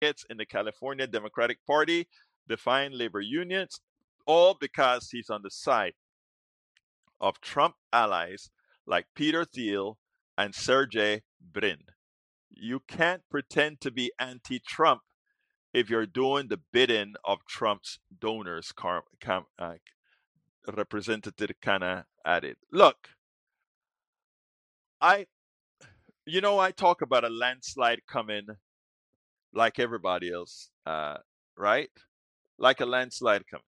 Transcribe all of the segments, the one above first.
tickets in the California Democratic Party, defying labor unions, all because he's on the side of Trump allies like Peter Thiel and Sergey Brin. You can't pretend to be anti-Trump if you're doing the bidding of Trump's donors, Representative Kana added. Look, I I talk about a landslide coming like everybody else, right? Like a landslide coming.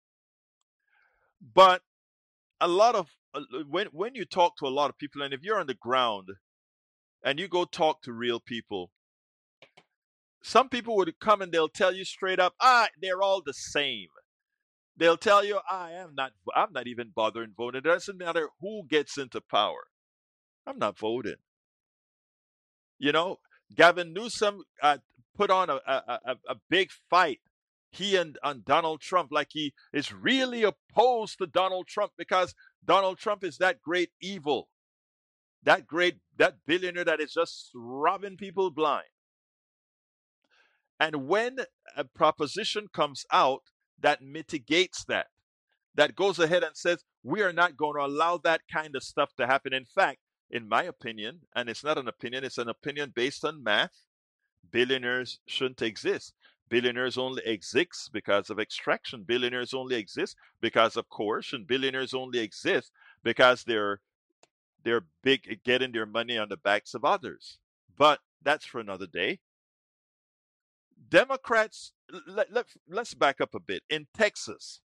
But a lot of when you talk to a lot of people, and if you're on the ground and you go talk to real people, some people would come and they'll tell you straight up, they're all the same. They'll tell you, I'm not even bothering voting. It doesn't matter who gets into power. I'm not voting. You know, Gavin Newsom put on a big fight. He and Donald Trump, like he is really opposed to Donald Trump because Donald Trump is that great evil, that billionaire that is just robbing people blind. And when a proposition comes out that mitigates that goes ahead and says, we are not going to allow that kind of stuff to happen. In fact, in my opinion, and it's not an opinion, it's an opinion based on math, billionaires shouldn't exist. Billionaires only exist because of extraction. Billionaires only exist because of coercion. Billionaires only exist because they're big at getting their money on the backs of others. But that's for another day. Democrats, let's back up a bit. In Texas,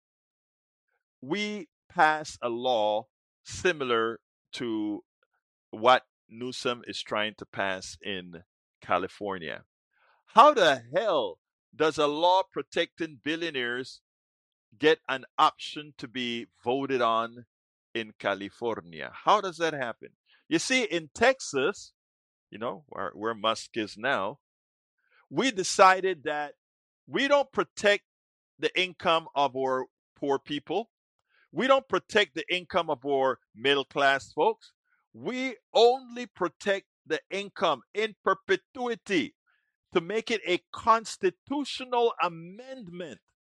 we passed a law similar to what Newsom is trying to pass in California. How the hell does a law protecting billionaires get an option to be voted on in California? How does that happen? You see, in Texas, where Musk is now, we decided that we don't protect the income of our poor people. We don't protect the income of our middle class folks. We only protect the income in perpetuity to make it a constitutional amendment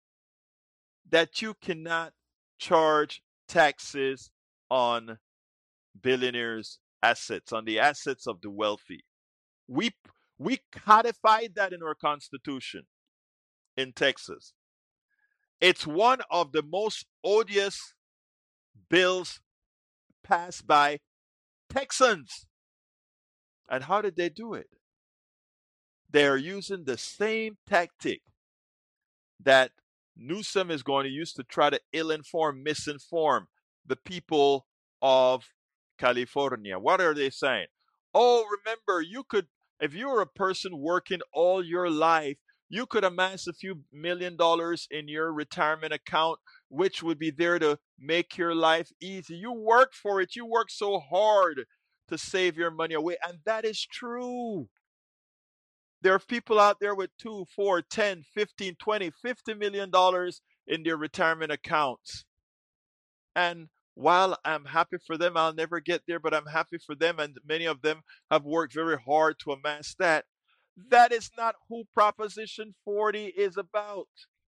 that you cannot charge taxes on billionaires' assets, on the assets of the wealthy. We codified that in our Constitution in Texas. It's one of the most odious bills passed by Texans. And how did they do it? They're using the same tactic that Newsom is going to use to try to ill-inform, misinform the people of California. What are they saying? Oh, remember, if you were a person working all your life, you could amass a few $1 million in your retirement account, which would be there to make your life easy. You work for it. You work so hard to save your money away. And that is true. There are people out there with 2, 4, 10, 15, 20, $50 million in their retirement accounts. And while I'm happy for them, I'll never get there, but I'm happy for them. And many of them have worked very hard to amass that. That is not who Proposition 40 is about.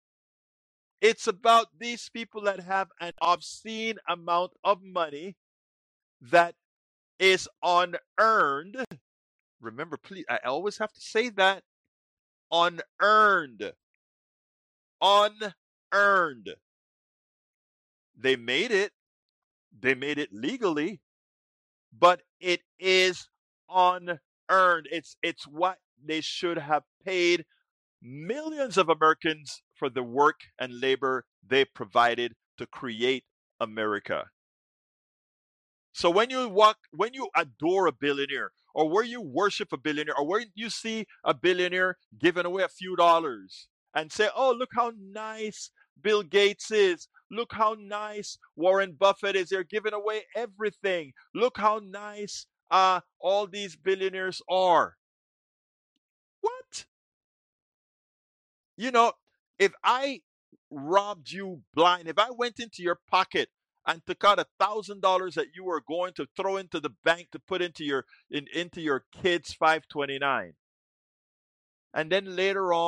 It's about these people that have an obscene amount of money that is unearned. Remember, please, I always have to say that. Unearned. Unearned. They made it. They made it legally, but it is unearned. It's what they should have paid millions of Americans for the work and labor they provided to create America. So when you adore a billionaire, or where you worship a billionaire, or where you see a billionaire giving away a few dollars and say, oh, look how nice Bill Gates is. Look how nice Warren Buffett is. They're giving away everything. Look how nice all these billionaires are. What? If I robbed you blind, if I went into your pocket and took out $1,000 that you were going to throw into the bank to put into your kids' 529, and then later on